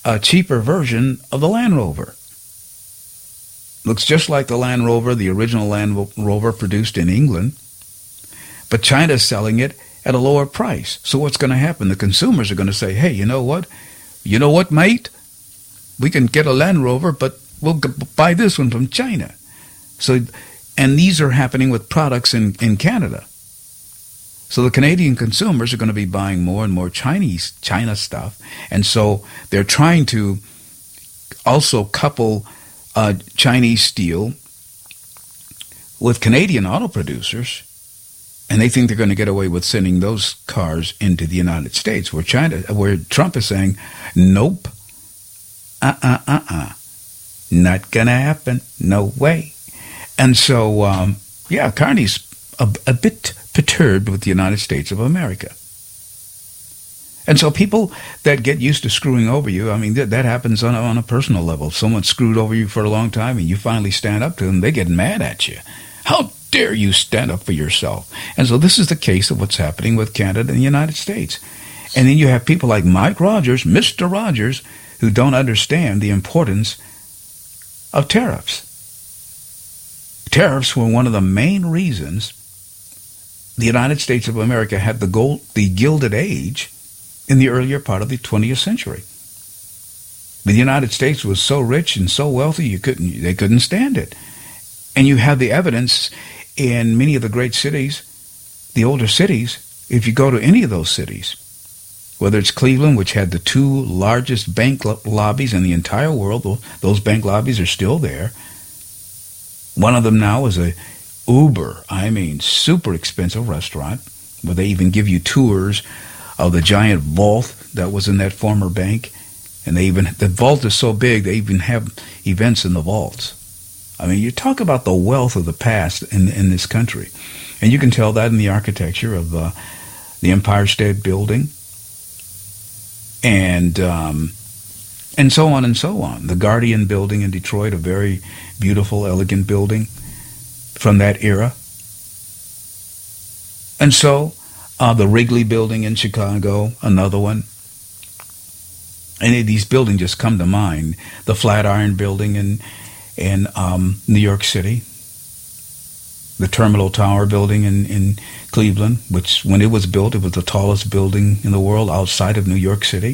a cheaper version of the Land Rover. Looks just like the Land Rover, the original Land Rover produced in England, but China's selling it at a lower price. So what's going to happen? The consumers are going to say, hey, you know what? You know what, mate? We can get a Land Rover, but we'll buy this one from China. So, and these are happening with products in Canada. So the Canadian consumers are going to be buying more and more China stuff. And so they're trying to also couple Chinese steel with Canadian auto producers. And they think they're going to get away with sending those cars into the United States, where Trump is saying, nope, not going to happen, no way. And so, Carney's a bit perturbed with the United States of America. And so people that get used to screwing over you, I mean, that happens on a personal level. If someone's screwed over you for a long time and you finally stand up to them, they get mad at you. How dare you stand up for yourself? And so this is the case of what's happening with Canada and the United States. And then you have people like Mike Rogers, Mr. Rogers, who don't understand the importance of tariffs. Tariffs were one of the main reasons the United States of America had the Gilded Age in the earlier part of the 20th century. The United States was so rich and so wealthy, they couldn't stand it. And you have the evidence in many of the great cities, the older cities. If you go to any of those cities, whether it's Cleveland, which had the two largest bank lobbies in the entire world, those bank lobbies are still there. One of them now is a super expensive restaurant, where they even give you tours of the giant vault that was in that former bank. And the vault is so big, they even have events in the vaults. I mean, you talk about the wealth of the past in this country. And you can tell that in the architecture of the Empire State Building and so on and so on. The Guardian Building in Detroit, a very beautiful, elegant building from that era. And so the Wrigley Building in Chicago, another one. Any of these buildings just come to mind. The Flatiron Building in New York City. The Terminal Tower Building in Cleveland, which when it was built, it was the tallest building in the world outside of New York City.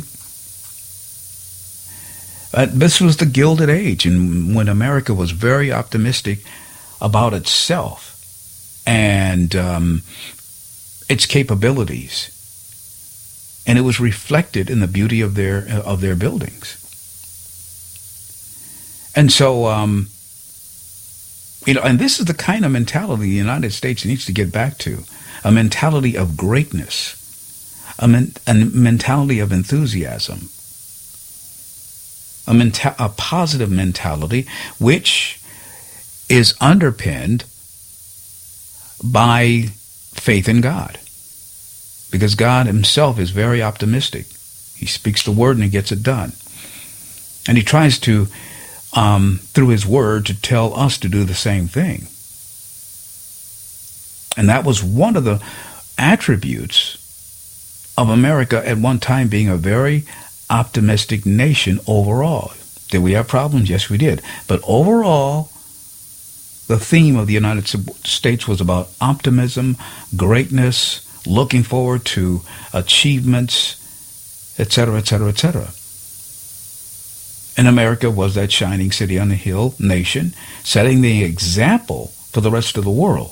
This was the Gilded Age, and when America was very optimistic about itself and its capabilities, and it was reflected in the beauty of their buildings. And so, and this is the kind of mentality the United States needs to get back to, a mentality of greatness, a mentality of enthusiasm, a positive mentality which is underpinned by faith in God. Because God himself is very optimistic. He speaks the word and he gets it done. And he tries to, through his word, to tell us to do the same thing. And that was one of the attributes of America at one time being a very optimistic nation overall. Did we have problems? Yes, we did. But overall, the theme of the United States was about optimism, greatness, looking forward to achievements, etc., etc., etc. And America was that shining city on the hill nation, setting the example for the rest of the world.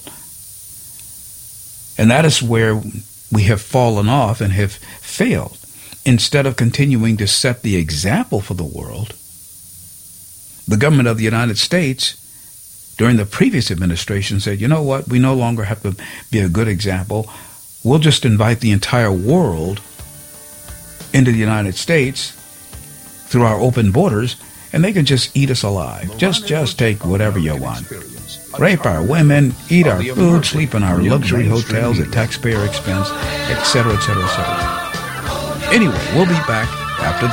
And that is where we have fallen off and have failed. Instead of continuing to set the example for the world, the government of the United States during the previous administration said, you know what, we no longer have to be a good example. We'll just invite the entire world into the United States through our open borders, and they can just eat us alive. Just take whatever you want. Rape our women, eat our food, sleep in our luxury hotels at taxpayer expense, etc., etc., etc. Anyway, we'll be back after